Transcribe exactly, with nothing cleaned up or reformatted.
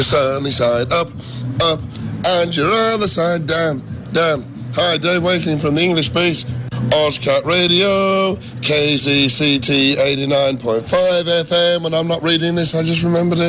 Sunny side up, up, and your other side down, down. Hi, Dave Wakeling from the English Beat. Ozcat Radio, K Z C T eighty-nine point five F M, and I'm not reading this, I just remembered it.